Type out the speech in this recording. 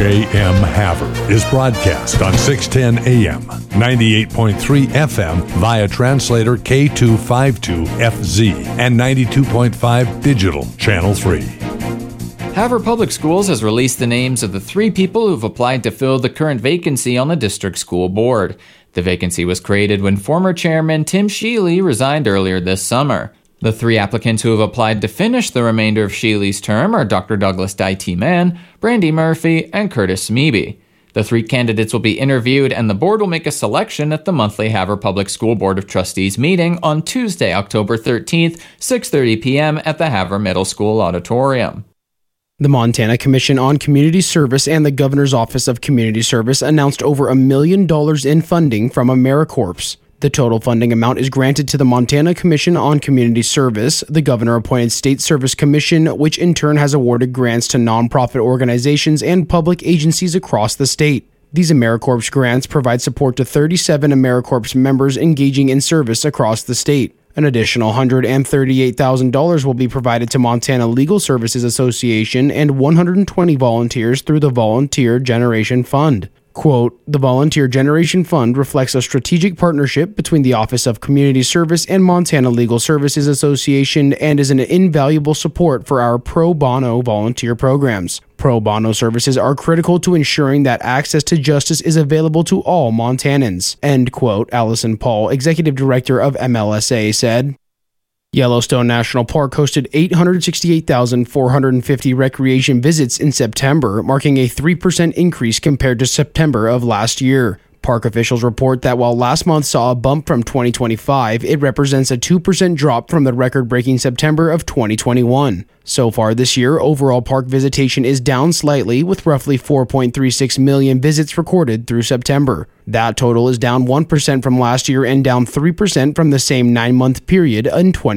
WJM Havre is broadcast on 610 AM, 98.3 FM via translator K252FZ and 92.5 digital Channel 3. Havre Public Schools has released the names of the 3 people who've applied to fill the current vacancy on the district school board. The vacancy was created when former chairman Tim Shealy resigned earlier this summer. The 3 applicants who have applied to finish the remainder of Shealy's term are Dr. Douglas Dai-T Mann, Brandy Murphy, and Curtis Smeby. The 3 candidates will be interviewed, and the board will make a selection at the monthly Havre Public School Board of Trustees meeting on Tuesday, October 13th, 6:30 p.m. at the Havre Middle School Auditorium. The Montana Commission on Community Service and the Governor's Office of Community Service announced over $1 million in funding from AmeriCorps. The total funding amount is granted to the Montana Commission on Community Service, the governor-appointed State Service Commission, which in turn has awarded grants to nonprofit organizations and public agencies across the state. These AmeriCorps grants provide support to 37 AmeriCorps members engaging in service across the state. An additional $138,000 will be provided to Montana Legal Services Association and 120 volunteers through the Volunteer Generation Fund. Quote, the Volunteer Generation Fund reflects a strategic partnership between the Office of Community Service and Montana Legal Services Association and is an invaluable support for our pro bono volunteer programs. Pro bono services are critical to ensuring that access to justice is available to all Montanans, end quote, Allison Paul, Executive Director of MLSA, said. Yellowstone National Park hosted 868,450 recreation visits in September, marking a 3% increase compared to September of last year. Park officials report that while last month saw a bump from 2025, it represents a 2% drop from the record-breaking September of 2021. So far this year, overall park visitation is down slightly, with roughly 4.36 million visits recorded through September. That total is down 1% from last year and down 3% from the same 9-month period in 2020.